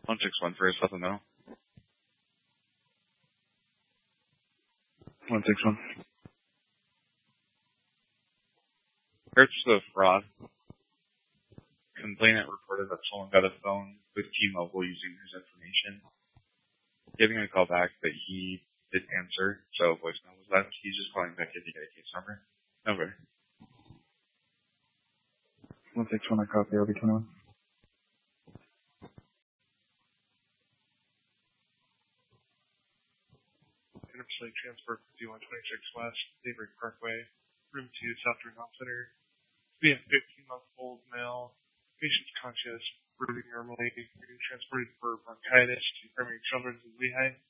161 for a supplemental. 161. Search the fraud. Complainant reported that someone got a phone with T-Mobile using his information. Giving a call back, but he didn't answer, so a voicemail was left. He's just calling back if you get a case number. Over. 161, I copy, RB21. Interplay transfer 5126 West, Daybreak Parkway, Room 2, South Regional Center. We have 15-month-old male, patient's conscious, breathing normally, being transported for bronchitis to Primary Children's in Lehigh.